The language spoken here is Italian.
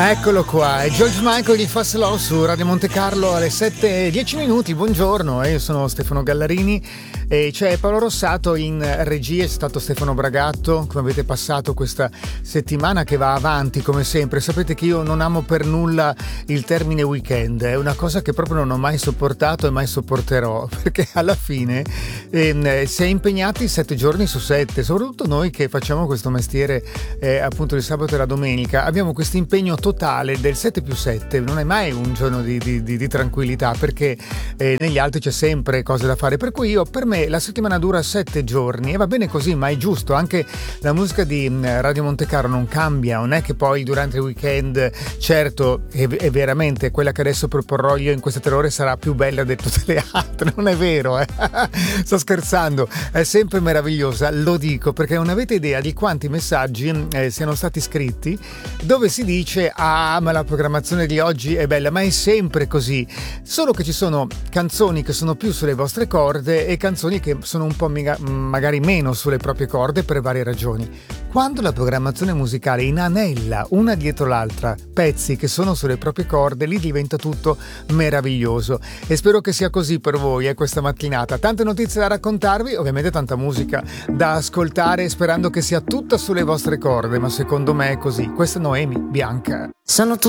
Eccolo qua, è George Michael di Fast Love su Radio Monte Carlo alle 7:10. Buongiorno, io sono Stefano Gallarini e c'è Paolo Rossato in regia, c'è stato Stefano Bragatto. Come avete passato questa settimana che va avanti come sempre? Sapete che io non amo per nulla il termine weekend, è una cosa che proprio non ho mai sopportato e mai sopporterò, perché alla fine si è impegnati 7 giorni su 7, soprattutto noi che facciamo questo mestiere appunto il sabato e la domenica, abbiamo questo impegno totale del 7+7, non è mai un giorno di tranquillità, perché negli altri c'è sempre cose da fare, per cui per me la settimana dura 7 giorni e va bene così, ma è giusto. Anche la musica di Radio Monte Carlo non cambia, non è che poi durante il weekend, certo, è veramente quella che adesso proporrò io in queste 3 ore sarà più bella di tutte le altre, non è vero, sto scherzando, è sempre meravigliosa, lo dico perché non avete idea di quanti messaggi siano stati scritti dove si dice: ah, ma la programmazione di oggi è bella, ma è sempre così, solo che ci sono canzoni che sono più sulle vostre corde e canzoni che sono un po' magari meno sulle proprie corde per varie ragioni. Quando la programmazione musicale inanella una dietro l'altra pezzi che sono sulle proprie corde, lì diventa tutto meraviglioso, e spero che sia così per voi questa mattinata. Tante notizie da raccontarvi, ovviamente tanta musica da ascoltare, sperando che sia tutta sulle vostre corde, ma secondo me è così. Questa è Noemi Bianca. Sono